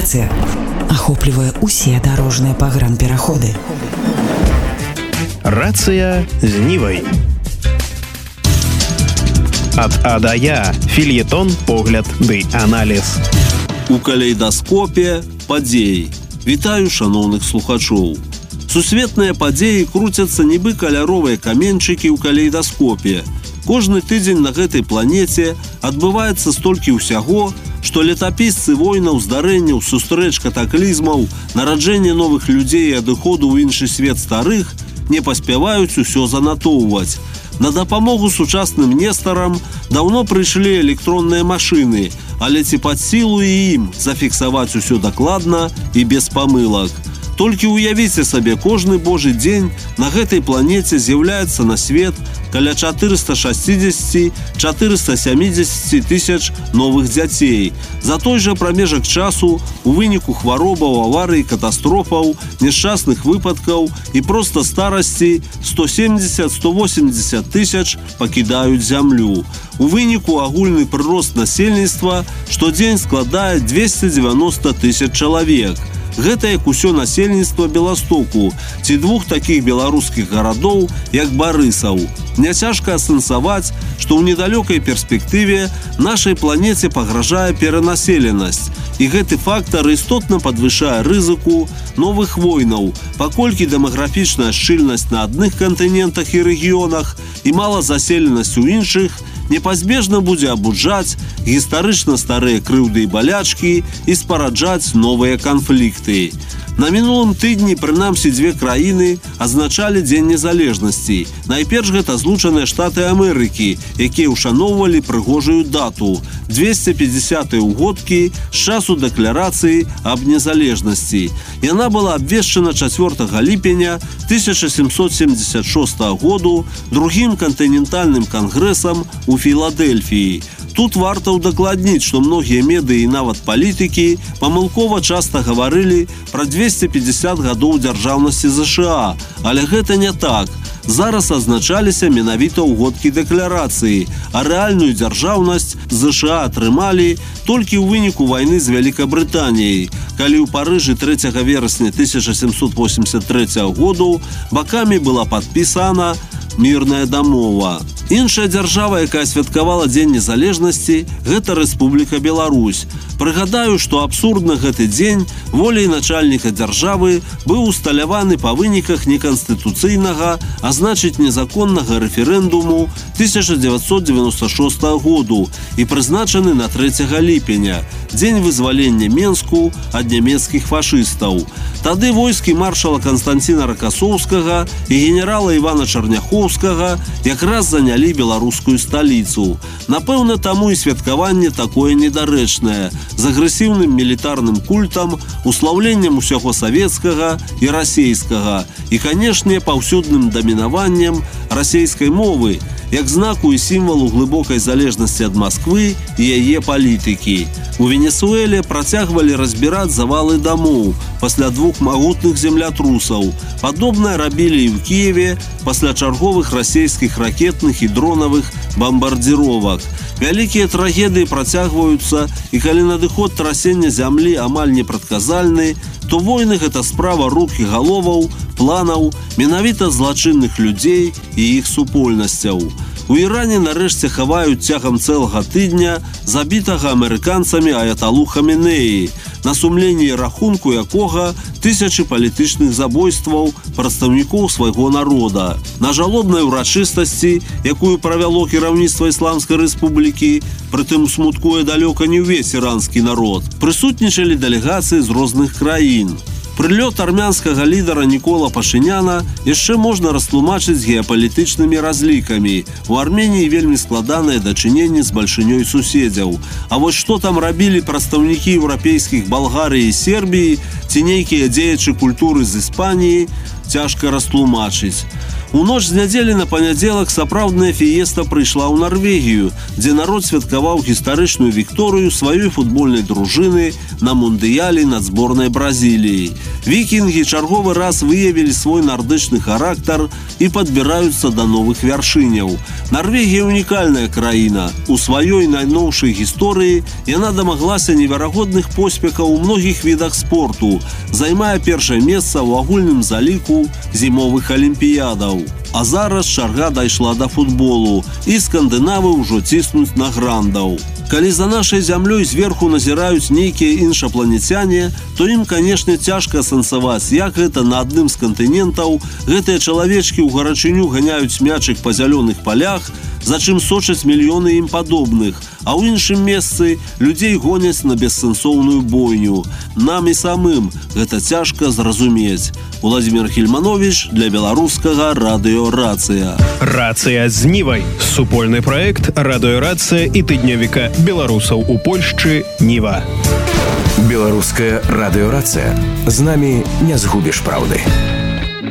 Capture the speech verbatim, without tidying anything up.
навігацыя ахоплівае ўсе дарожныя пагранпераходы. Рацыя з Нівай. Ад А да Я. Фельетон, погляд ды аналіз. У калейдаскопе падзей. Вітаю шаноўных слухачоў. Сусветныя падзеі круцяцца нібы каляровыя каменьчыкі ў калейдаскопе. Кожны тыдзень на гэтай планеце адбываецца столькі ўсяго, што летапісцы войнаў, здарэнняў, сустрэч, катаклізмаў, нараджэння новых людзей і адыходу ў іншы свет старых не паспяваюць усё занатоўваць. На дапамогу сучасным нестарам даўно прыйшлі электронныя машыны, але ці пад сілу і ім зафіксаваць усё дакладна і без памылак. Толькі ўявіце сабе, кожны божы дзень на гэтай планеце з'яўляецца на свет каля чатырыста шэсцьдзесят - чатырыста сямдзесят тысяч новых дзяцей. За той жа прамежак часу у выніку хваробаў, аварый, катастрофаў, няшчасных выпадкаў і проста старасці сто семьдесят - сто восемьдесят тысяч пакідаюць зямлю. У выніку агульны прырост насельніцтва штодзень складае двести девяносто тысяч чалавек. Гэта як усё насельніцтва Беластоку ці двух такіх беларускіх гарадоў, як Барысаў. Няцяжка асэнсаваць, што ў недалёкай перспектыве нашай планеце пагражае перанаселенасць. І гэты фактар істотна падвышае рызыку новых войнаў, паколькі дэмаграфічная шчыльнасць на адных кантынентах і рэгіёнах і малазаселенасць у іншых непазбежна будзе абуджаць гістарычна старыя крыўды і балячкі і спараджаць новыя канфлікты. На мінулым тыдні, прынамсі, дзве краіны адзначалі Дзень незалежнасці. Найперш гэта Злучаныя Штаты Амерыкі, якія ўшаноўвалі прыгожую дату – двесце пятьдесятыя ўгодкі з часу дэкларацыі аб незалежнасці. Яна была абвешчана чацвёртага ліпеня тысяча сямсот семьдесят шостага году другім кантынентальным кангрэсам у Філадэльфіі. Тут варта ўдакладніць, што многія медыі і нават палітыкі памылкова часта гаварылі пра двесце пятьдесят гадоў дзяржаўнасці ЗША, але гэта не так. Зараз адзначаліся менавіта ўгодкі дэкларацыі, а рэальную дзяржаўнасць ЗША атрымалі толькі ў выніку вайны з Вялікабрытаніяй, калі ў Парыжы трэцяга верасня тысяча сямсот восемьдесят трэцяга году бакамі была падпісана мірная дамова. Іншая дзяржава, якая святкавала Дзень незалежнасці, гэта Рэспубліка Беларусь. Прыгадаю, што абсурдна гэты дзень воляй начальніка дзяржавы быў усталяваны па выніках неканстытуцыйнага, а значыць незаконнага рэферэндуму тысяча дзевяцьсот дзевяносто шостага году і прызначаны на трэцяга ліпеня, дзень вызвалення Менску ад нямецкіх фашыстаў. Тады войскі маршала Канстанціна Ракасоўскага і генерала Івана Чарняхоўскага якраз занялі беларускую сталіцу. Напэўна, таму і святкаванне такое недарэчнае, з агрэсіўным мілітарным культам, услаўленнем усяго савецкага і расейскага і, канешне, паўсюдным дамінаваннем расейскай мовы, як знаку і сімвалу глыбокай залежнасці ад Масквы і яе палітыкі. У Венесуэле працягвалі разбіраць завалы дамоў пасля двух магутных землятрусаў. Падобнае рабілі і ў Кіеве пасля чарговых расейскіх ракетных і дронавых бамбардзіровак. Вялікія трагедыі працягваюцца, і калі надыход трасення зямлі амаль непрадказальны, то войны гэта справа рук і галоваў, планаў, менавіта злачынных людзей і іх супольнасцяў. У Іране нарэшце хаваюць цягам цэлага тыдня забітага амерыканцамі аяталу Хаменеі, на сумленні і рахунку якога тысячы палітычных забойстваў прадстаўнікоў свайго народа. На жалобнай урачыстасці, якую правяло кіраўніцтва Ісламскай рэспублікі, прытым смуткуе далёка не ўвесь іранскі народ, прысутнічалі дэлегацыі з розных краін. Прылёт армянскага лідара Нікола Пашыняна яшчэ можна растлумачыць геапалітычнымі разлікамі. У Арменіі вельмі складанае дачыненне з бальшынёй суседзяў. А вось што там рабілі прадстаўнікі еўрапейскіх Балгарыі і Сербіі ці нейкія дзеячы культуры з Іспаніі, цяжка растлумачыць. У ноч з нядзелі на панядзелак сапраўдная фіеста прыйшла ў Нарвегію, дзе народ святкаваў гістарычную вікторыю сваёй футбольнай дружыны на мундыяле над зборнай Бразіліі. Вікінгі чарговы раз выявілі свой нардычны характар і падбіраюцца да новых вяршыняў. Нарвегія унікальная краіна. У сваёй найноўшай гісторыі яна дамаглася неверагодных поспехаў у многіх відах спорту, займае першае месца ў агульным заліку зімовых алімпіядаў. А зараз чарга дайшла да футболу, і скандынавы ўжо ціснуць на грандаў. Калі за нашай зямлёй зверху назіраюць нейкія іншапланецяне, то ім, канешне, цяжка асэнсаваць, як гэта на адным з кантынентаў гэтыя чалавечкі ў гарачыню ганяюць мячык па зялёных палях, за чым сочаць мільёны ім падобных, а ў іншым месцы людзей гоняць на бессэнсоўную бойню. Нам і самым гэта цяжка зразумець. Владимир Хельманович для беларускага радыё «Рацыя». «Рацыя з Нівай» – супольны праект радыё «Рацыя» і тыднёвіка беларусаў у Польшчы «Ніва». Беларуская радыё «Рацыя». З намі не згубіш праўды.